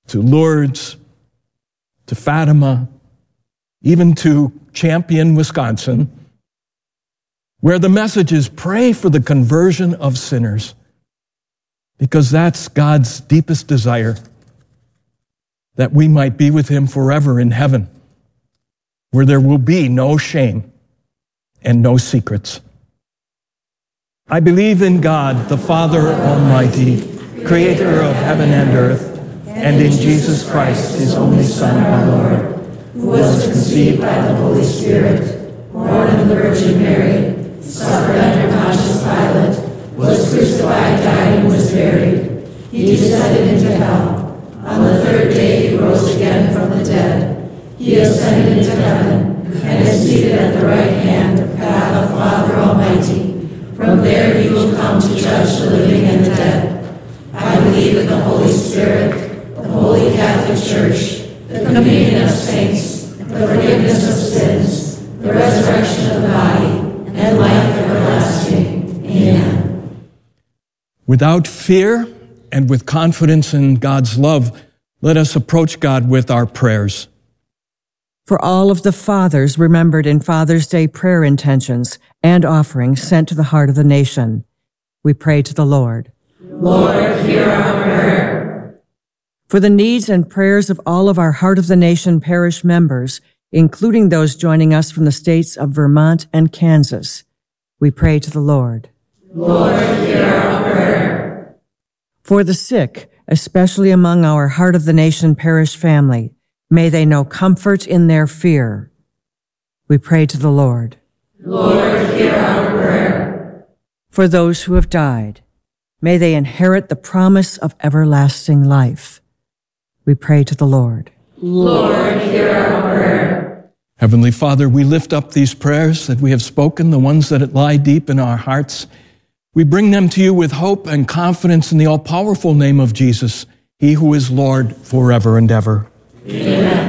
to Lourdes, to Fatima, even to Champion, Wisconsin, where the message is pray for the conversion of sinners, because that's God's deepest desire, that we might be with him forever in heaven, where there will be no shame and no secrets. I believe in God, the Father Almighty, creator of heaven and earth, and in Jesus Christ, his only Son, our Lord, who was conceived by the Holy Spirit, born of the Virgin Mary, suffered under Pontius Pilate, was crucified, died, and was buried. He descended into hell. On the third day he rose again from the dead. He ascended into heaven, and is seated at the right hand of God the Father Almighty. From there he will come to judge the living and the dead. I believe in the Holy Spirit, the Holy Catholic Church, the communion of saints, the forgiveness of sins, the resurrection of the body, and life everlasting. Amen. Without fear and with confidence in God's love, let us approach God with our prayers. For all of the fathers remembered in Father's Day prayer intentions and offerings sent to the heart of the nation, we pray to the Lord. Lord, hear our prayer. For the needs and prayers of all of our Heart of the Nation parish members, including those joining us from the states of Vermont and Kansas, we pray to the Lord. Lord, hear our prayer. For the sick, especially among our Heart of the Nation parish family, may they know comfort in their fear. We pray to the Lord. Lord, hear our prayer. For those who have died, may they inherit the promise of everlasting life. We pray to the Lord. Lord, hear our prayer. Heavenly Father, we lift up these prayers that we have spoken, the ones that lie deep in our hearts. We bring them to you with hope and confidence in the all-powerful name of Jesus, he who is Lord forever and ever. Amen.